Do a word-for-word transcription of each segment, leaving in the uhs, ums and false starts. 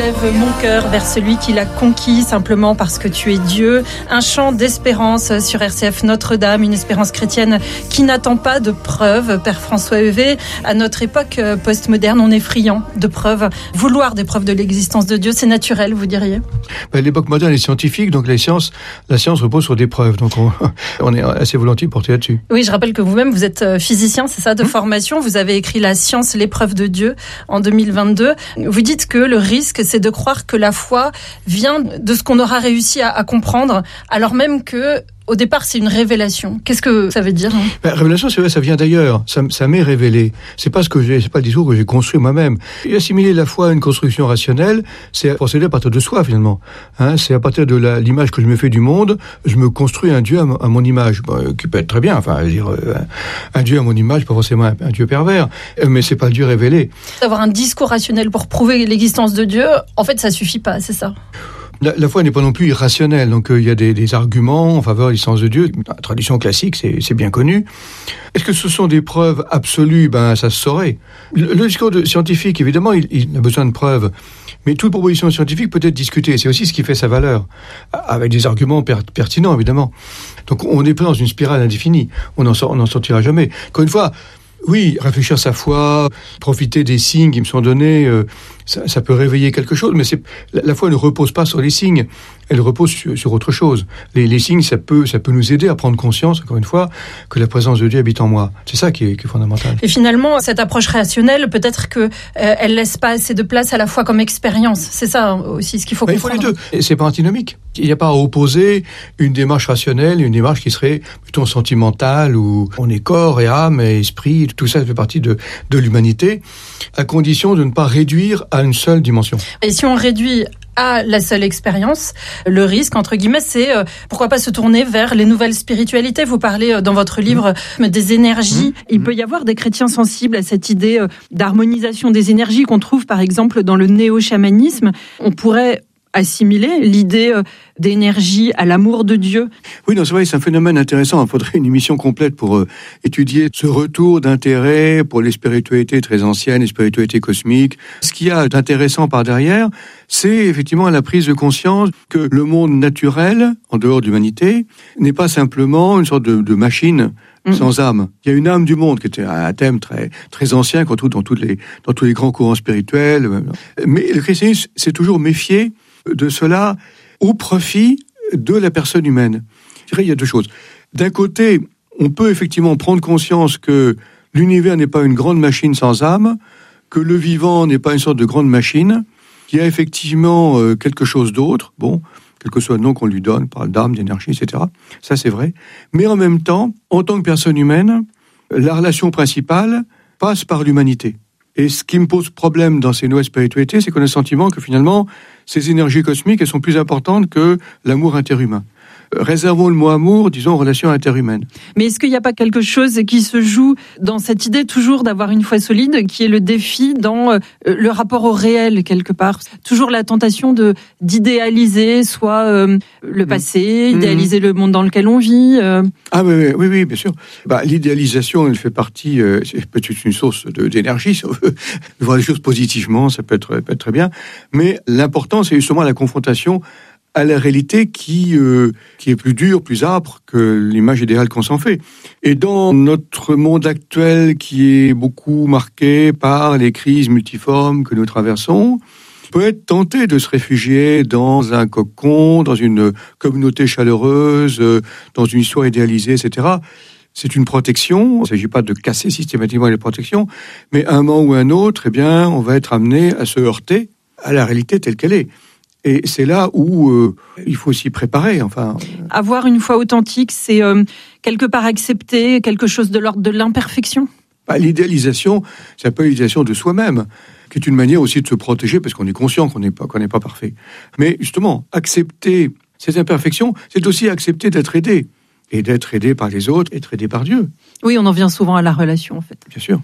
J'élève mon cœur vers celui qui l'a conquis simplement parce que tu es Dieu. Un chant d'espérance sur R C F Notre-Dame, une espérance chrétienne qui n'attend pas de preuves. Père François Heuvet, à notre époque postmoderne, on est friand de preuves. Vouloir des preuves de l'existence de Dieu, c'est naturel, vous diriez ? Ben, l'époque moderne est scientifique, donc les sciences, la science repose sur des preuves. Donc on, on est assez volontiers portés là-dessus. Oui, je rappelle que vous-même, vous êtes physicien, c'est ça, de mmh. formation. Vous avez écrit La science, l'épreuve de Dieu en deux mille vingt-deux. Vous dites que le risque, c'est de croire que la foi vient de ce qu'on aura réussi à, à comprendre, alors même que au départ, c'est une révélation. Qu'est-ce que ça veut dire, hein ? Ben, révélation, c'est vrai, ça vient d'ailleurs. Ça, ça m'est révélé. C'est pas ce que j'ai, c'est pas le discours que j'ai construit moi-même. Et assimiler la foi à une construction rationnelle, c'est procéder à partir de soi, finalement. Hein, c'est à partir de la, l'image que je me fais du monde, je me construis un Dieu à, m- à mon image, bon, qui peut être très bien. Enfin, je veux dire, euh, un, un Dieu à mon image, pas forcément un, un Dieu pervers, euh, mais c'est pas le Dieu révélé. Avoir un discours rationnel pour prouver l'existence de Dieu, en fait, ça suffit pas, c'est ça ? La, la foi n'est pas non plus irrationnelle, donc il euh, y a des, des arguments en faveur de l'existence de Dieu. La tradition classique, c'est, c'est bien connu. Est-ce que ce sont des preuves absolues ? Ben, ça se saurait. Le, le discours de, scientifique, évidemment, il, il a besoin de preuves. Mais toute proposition scientifique peut être discutée. C'est aussi ce qui fait sa valeur, avec des arguments per, pertinents, évidemment. Donc on est pas dans une spirale indéfinie. On n'en on n'en sortira jamais. Encore une fois, oui, réfléchir sa foi, profiter des signes qui me sont donnés, euh, ça, ça peut réveiller quelque chose, mais c'est, la, la foi ne repose pas sur les signes, elle repose sur, sur autre chose. Les, les signes, ça peut, ça peut nous aider à prendre conscience, encore une fois, que la présence de Dieu habite en moi. C'est ça qui est, qui est fondamental. Et finalement, cette approche rationnelle, peut-être que euh, elle laisse pas assez de place à la foi comme expérience. C'est ça aussi ce qu'il faut ben, comprendre. Il faut les deux. Et c'est pas antinomique. Il n'y a pas à opposer une démarche rationnelle et une démarche qui serait plutôt sentimentale, où on est corps et âme et esprit, tout ça fait partie de, de l'humanité, à condition de ne pas réduire à une seule dimension. Et si on réduit à la seule expérience, le risque, entre guillemets, c'est euh, pourquoi pas se tourner vers les nouvelles spiritualités. Vous parlez euh, dans votre livre mmh. des énergies. Mmh. Il peut y avoir des chrétiens sensibles à cette idée euh, d'harmonisation des énergies qu'on trouve par exemple dans le néo-chamanisme. On pourrait assimiler l'idée euh, d'énergie à l'amour de Dieu. Oui, non, c'est vrai, c'est un phénomène intéressant. Il faudrait une émission complète pour euh, étudier ce retour d'intérêt pour les spiritualités très anciennes, les spiritualités cosmiques. Ce qu'il y a d'intéressant par derrière, c'est effectivement la prise de conscience que le monde naturel, en dehors de l'humanité, n'est pas simplement une sorte de, de machine mmh. sans âme. Il y a une âme du monde, qui était un thème très, très ancien, qu'on trouve dans, toutes les, dans tous les grands courants spirituels. Mais le christianisme s'est toujours méfié de cela au profit de la personne humaine. Je dirais, il y a deux choses. D'un côté, on peut effectivement prendre conscience que l'univers n'est pas une grande machine sans âme, que le vivant n'est pas une sorte de grande machine, qu'il y a effectivement euh, quelque chose d'autre, bon, quel que soit le nom qu'on lui donne, on parle d'âme, d'énergie, et cetera. Ça, c'est vrai. Mais en même temps, en tant que personne humaine, la relation principale passe par l'humanité. Et ce qui me pose problème dans ces nouvelles spiritualités, c'est qu'on a le sentiment que finalement, ces énergies cosmiques, elles sont plus importantes que l'amour interhumain. Réservons le mot amour, disons, relation interhumaine. Mais est-ce qu'il n'y a pas quelque chose qui se joue dans cette idée toujours d'avoir une foi solide, qui est le défi dans le rapport au réel, quelque part ? Toujours la tentation de, d'idéaliser soit euh, le passé, mmh. idéaliser le monde dans lequel on vit. Euh... Ah oui, oui, oui, bien sûr. Bah, l'idéalisation, elle fait partie, euh, c'est peut-être une source de, d'énergie, si on veut voir les choses positivement, ça peut être, peut être très bien. Mais l'important, c'est justement la confrontation à la réalité qui euh, qui est plus dure, plus âpre que l'image idéale qu'on s'en fait. Et dans notre monde actuel qui est beaucoup marqué par les crises multiformes que nous traversons, on peut être tenté de se réfugier dans un cocon, dans une communauté chaleureuse, dans une histoire idéalisée, et cetera. C'est une protection, il ne s'agit pas de casser systématiquement les protections, mais à un moment ou à un autre, eh bien, on va être amené à se heurter à la réalité telle qu'elle est. Et c'est là où euh, il faut s'y préparer. Enfin, avoir une foi authentique, c'est euh, quelque part accepter quelque chose de l'ordre de l'imperfection. Bah, l'idéalisation, c'est un peu l'idéalisation de soi-même, qui est une manière aussi de se protéger, parce qu'on est conscient qu'on n'est pas, qu'on n'est pas parfait. Mais justement, accepter ces imperfections, c'est aussi accepter d'être aidé. Et d'être aidé par les autres, être aidé par Dieu. Oui, on en vient souvent à la relation, en fait. Bien sûr.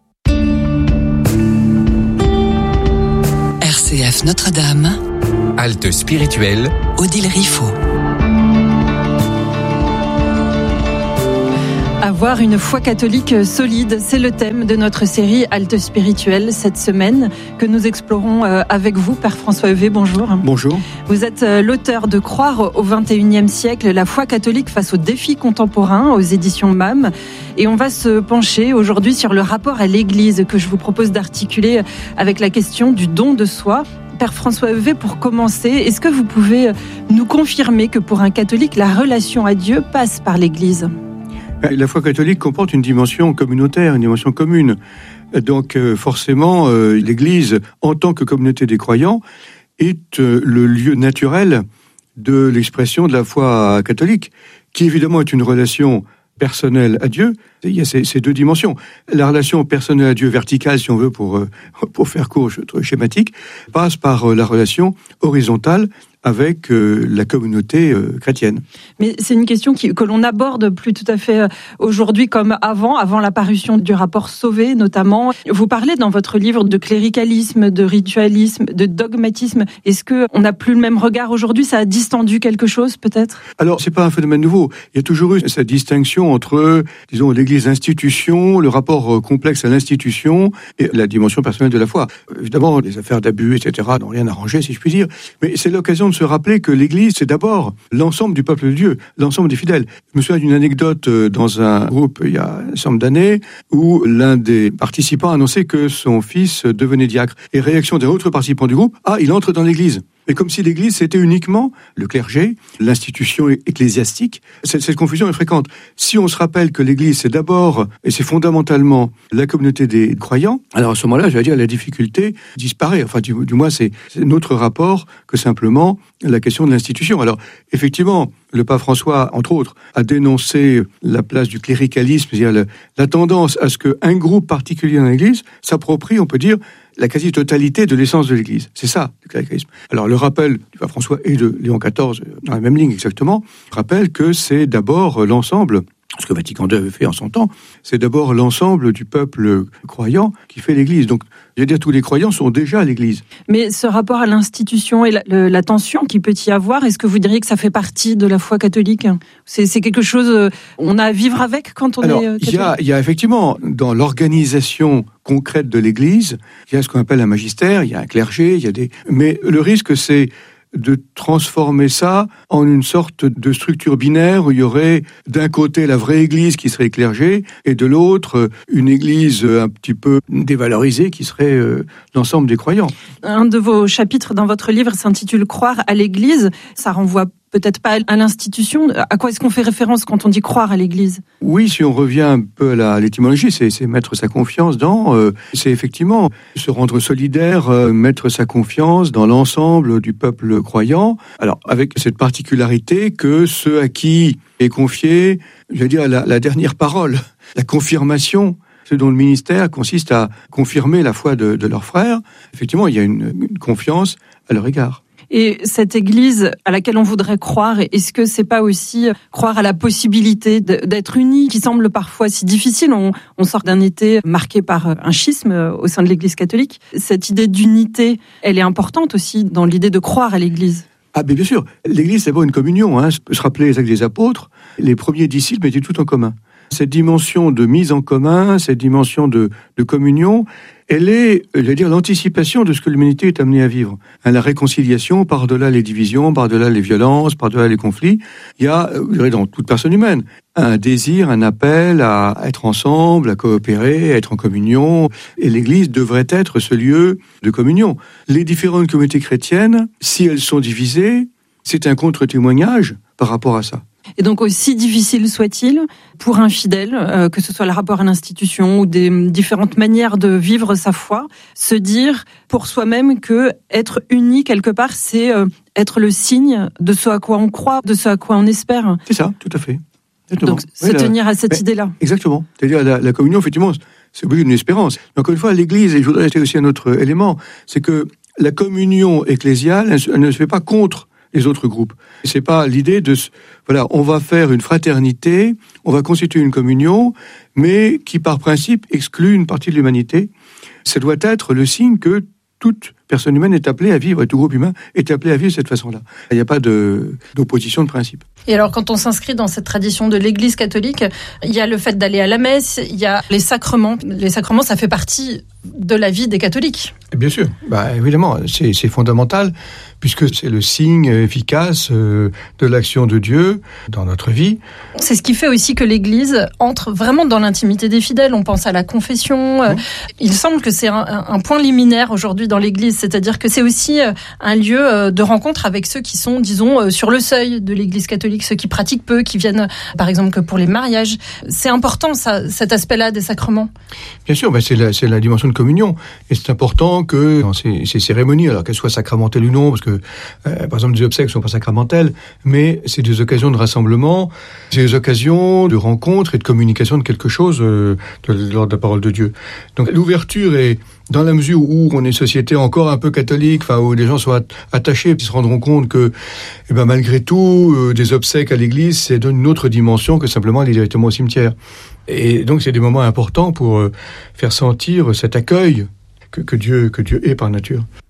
R C F Notre-Dame. Halte spirituelle. Odile Riffaut. Avoir une foi catholique solide, c'est le thème de notre série Halte Spirituelle cette semaine que nous explorons avec vous, Père François Heuvet. Bonjour. Bonjour. Vous êtes l'auteur de Croire au vingt et unième siècle, la foi catholique face aux défis contemporains aux éditions M A M. Et on va se pencher aujourd'hui sur le rapport à l'Église que je vous propose d'articuler avec la question du don de soi. Père François Heuvet, pour commencer, est-ce que vous pouvez nous confirmer que pour un catholique, la relation à Dieu passe par l'Église ? La foi catholique comporte une dimension communautaire, une dimension commune. Donc euh, forcément, euh, l'Église, en tant que communauté des croyants, est euh, le lieu naturel de l'expression de la foi catholique, qui évidemment est une relation personnelle à Dieu. Il y a ces, ces deux dimensions. La relation personnelle à Dieu verticale, si on veut, pour, euh, pour faire court, schématique, passe par euh, la relation horizontale avec euh, la communauté euh, chrétienne. Mais c'est une question qui, que l'on aborde plus tout à fait aujourd'hui comme avant, avant la parution du rapport Sauvé notamment. Vous parlez dans votre livre de cléricalisme, de ritualisme, de dogmatisme. Est-ce qu'on n'a plus le même regard aujourd'hui ? Ça a distendu quelque chose peut-être ? Alors, c'est pas un phénomène nouveau. Il y a toujours eu cette distinction entre, disons, l'Église institution, le rapport complexe à l'institution et la dimension personnelle de la foi. Évidemment, les affaires d'abus, et cetera n'ont rien arrangé, si je puis dire. Mais c'est l'occasion de se rappeler que l'Église, c'est d'abord l'ensemble du peuple de Dieu, l'ensemble des fidèles. Je me souviens d'une anecdote dans un groupe il y a un certain nombre d'années où l'un des participants annonçait que son fils devenait diacre. Et réaction des autres participants du groupe, ah, il entre dans l'Église. Mais comme si l'Église, c'était uniquement le clergé, l'institution ecclésiastique. Cette, cette confusion est fréquente. Si on se rappelle que l'Église, c'est d'abord, et c'est fondamentalement, la communauté des croyants, alors à ce moment-là, je vais dire, la difficulté disparaît. Enfin, du, du moins, c'est, c'est notre rapport que simplement la question de l'institution. Alors, effectivement, le pape François, entre autres, a dénoncé la place du cléricalisme, c'est-à-dire la, la tendance à ce qu'un groupe particulier dans l'Église s'approprie, on peut dire, la quasi-totalité de l'essence de l'Église. C'est ça, le cléricalisme. Alors, le rappel du pape François et de Léon quatorze, dans la même ligne exactement, rappelle que c'est d'abord l'ensemble, ce que Vatican deux avait fait en son temps, c'est d'abord l'ensemble du peuple croyant qui fait l'Église. Donc, je veux dire, tous les croyants sont déjà à l'Église. Mais ce rapport à l'institution et la, le, la tension qu'il peut y avoir, est-ce que vous diriez que ça fait partie de la foi catholique ? c'est, c'est quelque chose qu'on a à vivre avec quand on Alors, est catholique ? Il y a, il y a effectivement, dans l'organisation concrète de l'Église, il y a ce qu'on appelle un magistère, il y a un clergé, il y a des... Mais le risque, c'est de transformer ça en une sorte de structure binaire où il y aurait d'un côté la vraie église qui serait clergé et de l'autre une église un petit peu dévalorisée qui serait euh, l'ensemble des croyants. Un de vos chapitres dans votre livre s'intitule « Croire à l'église ». Ça renvoie peut-être pas à l'institution. À quoi est-ce qu'on fait référence quand on dit croire à l'Église ? Oui, si on revient un peu à, la, à l'étymologie, c'est, c'est mettre sa confiance dans... Euh, c'est effectivement se rendre solidaire, euh, mettre sa confiance dans l'ensemble du peuple croyant. Alors, avec cette particularité que ceux à qui est confié, je veux dire, la, la dernière parole, la confirmation, ce dont le ministère consiste à confirmer la foi de, de leurs frères, effectivement, il y a une, une confiance à leur égard. Et cette Église à laquelle on voudrait croire, est-ce que c'est pas aussi croire à la possibilité d'être unis, qui semble parfois si difficile ? On, on sort d'un été marqué par un schisme au sein de l'Église catholique. Cette idée d'unité, elle est importante aussi dans l'idée de croire à l'Église. Ah, mais bien sûr. L'Église, c'est d'abord une communion. Hein. Je peux se rappeler les actes des apôtres. Les premiers disciples mettaient tout en commun. Cette dimension de mise en commun, cette dimension de, de communion, elle est, je veux dire, l'anticipation de ce que l'humanité est amenée à vivre. Hein, la réconciliation, par-delà les divisions, par-delà les violences, par-delà les conflits. Il y a, je dirais, dans toute personne humaine, un désir, un appel à être ensemble, à coopérer, à être en communion. Et l'Église devrait être ce lieu de communion. Les différentes communautés chrétiennes, si elles sont divisées, c'est un contre-témoignage par rapport à ça. Et donc, aussi difficile soit-il pour un fidèle, euh, que ce soit le rapport à l'institution ou des différentes manières de vivre sa foi, se dire pour soi-même que être uni quelque part, c'est euh, être le signe de ce à quoi on croit, de ce à quoi on espère. C'est ça, tout à fait. Exactement. Donc, se oui, tenir la... à cette Mais, idée-là. Exactement. C'est-à-dire la, la communion, effectivement, c'est obligé d'une espérance. Mais encore une fois, l'Église, et je voudrais ajouter aussi un autre élément, c'est que la communion ecclésiale, elle ne se fait pas contre les autres groupes. C'est pas l'idée de, voilà, on va faire une fraternité, on va constituer une communion, mais qui par principe exclut une partie de l'humanité. Ça doit être le signe que toute personne humaine est appelée à vivre, et tout groupe humain est appelé à vivre de cette façon-là. Il n'y a pas de, d'opposition de principe. Et alors, quand on s'inscrit dans cette tradition de l'Église catholique, il y a le fait d'aller à la messe, il y a les sacrements. Les sacrements, ça fait partie de la vie des catholiques. Bien sûr, bah, évidemment, c'est, c'est fondamental, puisque c'est le signe efficace euh, de l'action de Dieu dans notre vie. C'est ce qui fait aussi que l'Église entre vraiment dans l'intimité des fidèles. On pense à la confession. Mmh. Il semble que c'est un, un point liminaire aujourd'hui dans l'Église, c'est-à-dire que c'est aussi un lieu de rencontre avec ceux qui sont, disons, sur le seuil de l'Église catholique, ceux qui pratiquent peu, qui viennent, par exemple, que pour les mariages. C'est important, ça, cet aspect-là des sacrements. Bien sûr, bah c'est, la, c'est la dimension de communion. Et c'est important que dans ces, ces cérémonies, alors qu'elles soient sacramentelles ou non, parce que, euh, par exemple, les obsèques ne sont pas sacramentelles, mais c'est des occasions de rassemblement, c'est des occasions de rencontre et de communication de quelque chose euh, de, de l'ordre de la parole de Dieu. Donc l'ouverture est, dans la mesure où on est une société encore un peu catholique, enfin où les gens sont attachés, ils se rendront compte que, eh ben malgré tout, euh, des obsèques à l'église, c'est d'une autre dimension que simplement aller directement au cimetière. Et donc c'est des moments importants pour euh, faire sentir cet accueil que, que Dieu que Dieu est par nature.